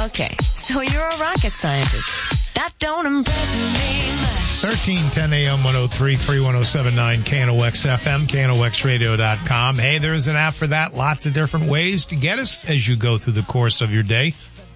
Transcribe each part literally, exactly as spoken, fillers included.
Okay, so you're a rocket scientist. That don't impress me much. thirteen ten A M one oh three, three one oh seven nine K N O X F M, K N O X radio dot com. Hey, there's an app for that. Lots of different ways to get us as you go through the course of your day.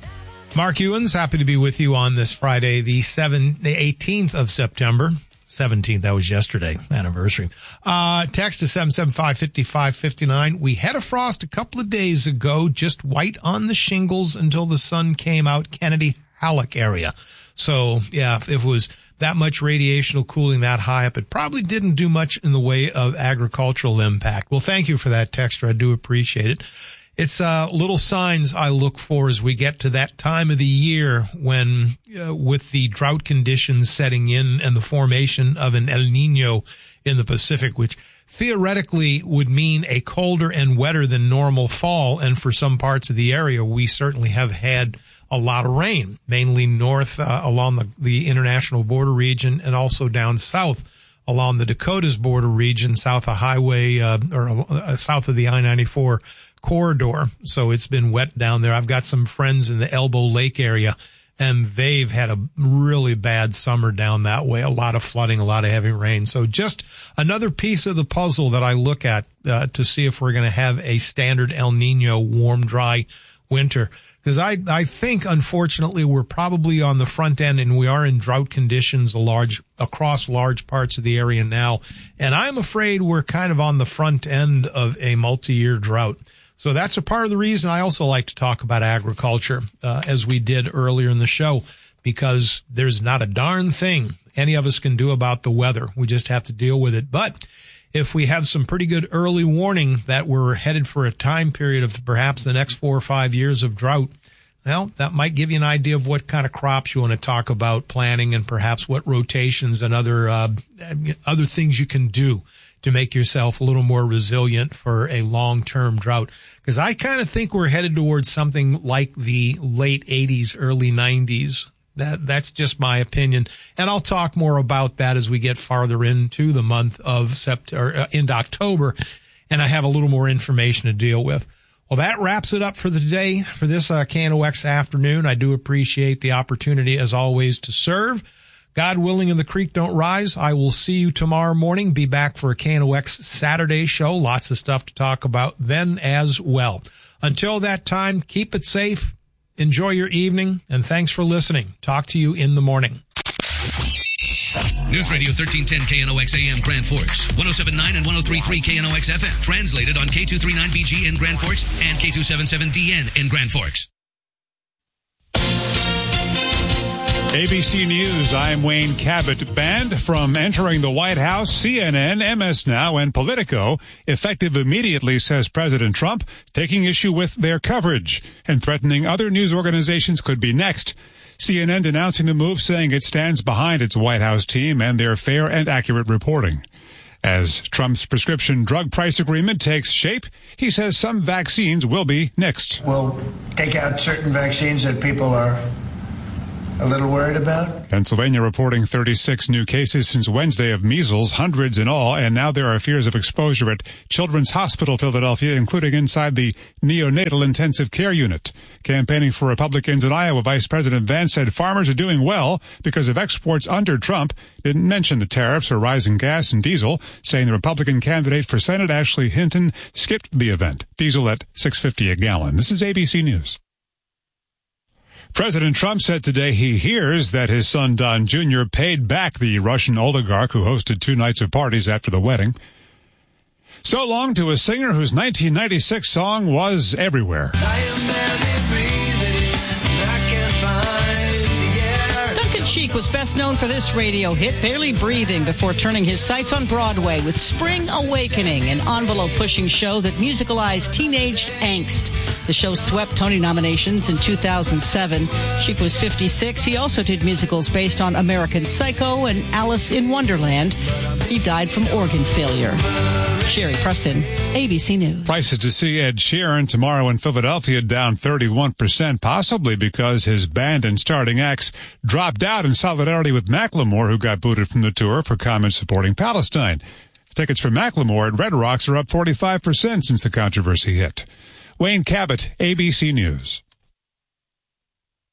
Mark Ewens, happy to be with you on this Friday, the seventh, the eighteenth of September. seventeenth, that was yesterday, anniversary. Uh, text to seven seven five, five five five nine. We had a frost a couple of days ago, just white on the shingles until the sun came out, Kennedy Halleck area. So, yeah, if it was that much radiational cooling that high up, it probably didn't do much in the way of agricultural impact. Well, thank you for that, Texter. I do appreciate it. It's uh, little signs I look for as we get to that time of the year when, uh, with the drought conditions setting in and the formation of an El Nino in the Pacific, which theoretically would mean a colder and wetter than normal fall. And for some parts of the area, we certainly have had a lot of rain, mainly north uh, along the, the international border region and also down south along the Dakotas border region, south of highway, uh, or uh, south of the I ninety-four corridor. So it's been wet down there. I've got some friends in the Elbow Lake area, and they've had a really bad summer down that way. A lot of flooding, a lot of heavy rain. So just another piece of the puzzle that I look at uh, to see if we're going to have a standard El Nino warm, dry winter. Because I, I think, unfortunately, we're probably on the front end, and we are in drought conditions a large, across large parts of the area now. And I'm afraid we're kind of on the front end of a multi-year drought. So that's a part of the reason I also like to talk about agriculture, uh, as we did earlier in the show, because there's not a darn thing any of us can do about the weather. We just have to deal with it. But if we have some pretty good early warning that we're headed for a time period of perhaps the next four or five years of drought, well, that might give you an idea of what kind of crops you want to talk about planting and perhaps what rotations and other, uh, other things you can do to make yourself a little more resilient for a long-term drought. Because I kind of think we're headed towards something like the late eighties, early nineties. That, that's just my opinion. And I'll talk more about that as we get farther into the month of September, uh, into October, and I have a little more information to deal with. Well, that wraps it up for the day, for this uh, K N O X afternoon. I do appreciate the opportunity, as always, to serve. God willing and the creek don't rise, I will see you tomorrow morning. Be back for a K N O X Saturday show. Lots of stuff to talk about then as well. Until that time, keep it safe. Enjoy your evening, and thanks for listening. Talk to you in the morning. News Radio thirteen ten K N O X A M Grand Forks, one oh seven point nine and one oh three point three K N O X F M. Translated on K two thirty-nine B G in Grand Forks and K two seventy-seven D N in Grand Forks. A B C News, I'm Wayne Cabot. Banned from entering the White House, C N N, M S Now, and Politico, effective immediately, says President Trump, taking issue with their coverage and threatening other news organizations could be next. C N N denouncing the move, saying it stands behind its White House team and their fair and accurate reporting. As Trump's prescription drug price agreement takes shape, he says some vaccines will be nixed. We'll take out certain vaccines that people are a little worried about. Pennsylvania reporting thirty-six new cases since Wednesday of measles, hundreds in all, and now there are fears of exposure at Children's Hospital Philadelphia, including inside the neonatal intensive care unit. Campaigning for Republicans in Iowa, Vice President Vance said farmers are doing well because of exports under Trump. Didn't mention the tariffs or rising gas and diesel, saying the Republican candidate for Senate, Ashley Hinton, skipped the event. Diesel at six fifty a gallon. This is A B C News. President Trump said today he hears that his son Don Junior paid back the Russian oligarch who hosted two nights of parties after the wedding. So long to a singer whose nineteen ninety-six song was everywhere. I am barely breathing, and I can't find the air. Duncan Sheik was best known for this radio hit, Barely Breathing, before turning his sights on Broadway with Spring Awakening, an envelope-pushing show that musicalized teenage angst. The show swept Tony nominations in two thousand seven. Sheik was fifty-six. He also did musicals based on American Psycho and Alice in Wonderland. He died from organ failure. Sherry Preston, A B C News. Prices to see Ed Sheeran tomorrow in Philadelphia down thirty-one percent, possibly because his band and starting acts dropped out in solidarity with Macklemore, who got booted from the tour for comments supporting Palestine. Tickets for Macklemore at Red Rocks are up forty-five percent since the controversy hit. Wayne Cabot, A B C News.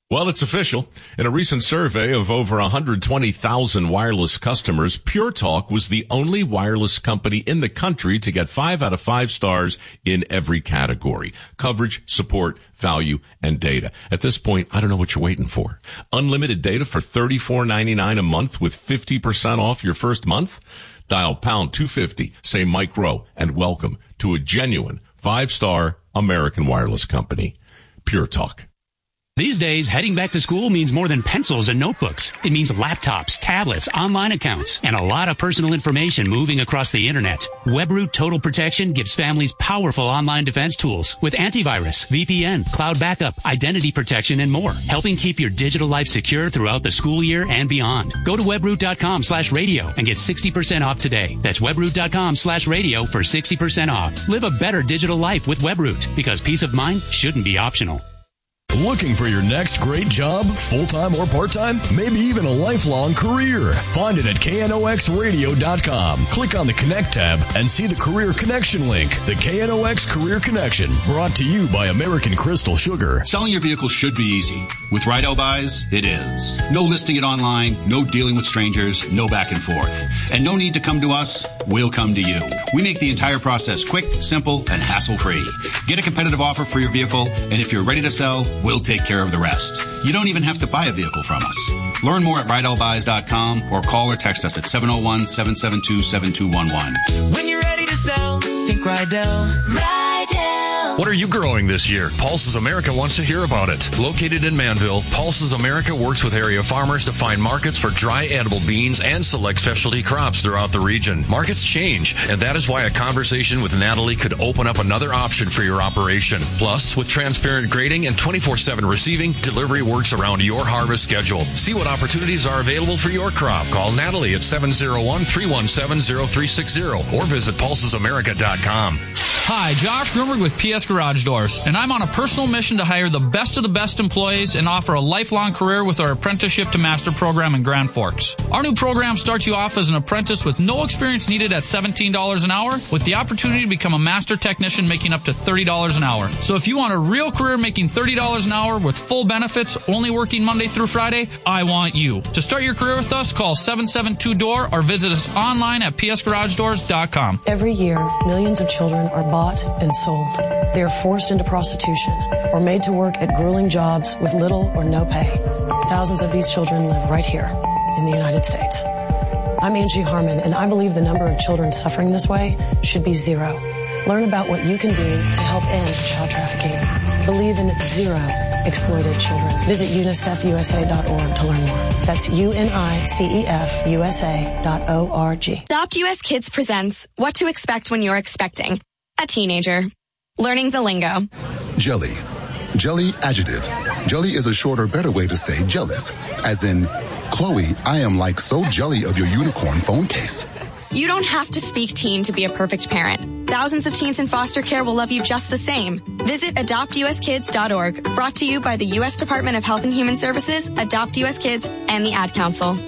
Well, it's official. In a recent survey of over one hundred twenty thousand wireless customers, Pure Talk was the only wireless company in the country to get five out of five stars in every category: coverage, support, value, and data. At this point, I don't know what you're waiting for. Unlimited data for thirty-four ninety-nine a month with fifty percent off your first month? Dial pound two fifty, say Mike Rowe, and welcome to a genuine five-star American wireless company. Pure Talk. These days, heading back to school means more than pencils and notebooks. It means laptops, tablets, online accounts, and a lot of personal information moving across the internet. WebRoot Total Protection gives families powerful online defense tools with antivirus, V P N, cloud backup, identity protection, and more, helping keep your digital life secure throughout the school year and beyond. Go to webroot.com slash radio and get sixty percent off today. That's webroot.com slash radio for sixty percent off. Live a better digital life with WebRoot, because peace of mind shouldn't be optional. Looking for your next great job, full-time or part-time? Maybe even a lifelong career? Find it at K N O X radio dot com. Click on the Connect tab and see the Career Connection link. The K N O X Career Connection, brought to you by American Crystal Sugar. Selling your vehicle should be easy. With Rydell Buys, it is. No listing it online, no dealing with strangers, no back and forth. And no need to come to us, we'll come to you. We make the entire process quick, simple, and hassle-free. Get a competitive offer for your vehicle, and if you're ready to sell, we'll take care of the rest. You don't even have to buy a vehicle from us. Learn more at rydell buys dot com or call or text us at seven oh one, seven seven two, seven two one one. When you're ready to sell, think Rydell. Rydell. What are you growing this year? Pulses America wants to hear about it. Located in Manville, Pulses America works with area farmers to find markets for dry edible beans and select specialty crops throughout the region. Markets change, and that is why a conversation with Natalie could open up another option for your operation. Plus, with transparent grading and twenty-four seven receiving, delivery works around your harvest schedule. See what opportunities are available for your crop. Call Natalie at seven oh one, three one seven, oh three six oh or visit pulses america dot com. Hi, Josh Grumberg with P S Garage Doors, and I'm on a personal mission to hire the best of the best employees and offer a lifelong career with our Apprenticeship to Master program in Grand Forks. Our new program starts you off as an apprentice with no experience needed at seventeen dollars an hour, with the opportunity to become a master technician making up to thirty dollars an hour. So if you want a real career making thirty dollars an hour with full benefits, only working Monday through Friday, I want you. To start your career with us, call seven seven two D O O R or visit us online at p s garage doors dot com. Every year, millions of children are bought and sold. They are forced into prostitution or made to work at grueling jobs with little or no pay. Thousands of these children live right here in the United States. I'm Angie Harmon, and I believe the number of children suffering this way should be zero. Learn about what you can do to help end child trafficking. Believe in zero exploited children. Visit unicef u s a dot org to learn more. That's U N I C E F U S A dot O R G. Adopt U S Kids presents What to Expect When You're Expecting a Teenager. Learning the lingo. Jelly. Jelly adjective. Jelly is a shorter, better way to say jealous. As in, Chloe, I am like so jelly of your unicorn phone case. You don't have to speak teen to be a perfect parent. Thousands of teens in foster care will love you just the same. Visit adopt u s kids dot org. Brought to you by the U S Department of Health and Human Services, Adopt U S Kids, and the Ad Council.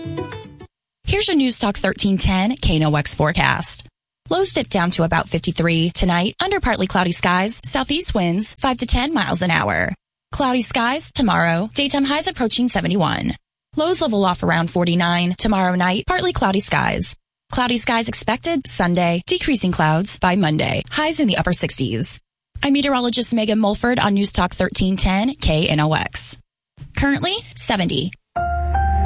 Here's your News Talk thirteen ten K N O X forecast. Lows dip down to about fifty-three tonight, under partly cloudy skies, southeast winds five to ten miles an hour. Cloudy skies tomorrow, daytime highs approaching seventy-one. Lows level off around forty-nine. Tomorrow night, partly cloudy skies. Cloudy skies expected Sunday, decreasing clouds by Monday. Highs in the upper sixties. I'm meteorologist Megan Mulford on News Talk thirteen ten K N O X. Currently, seventy.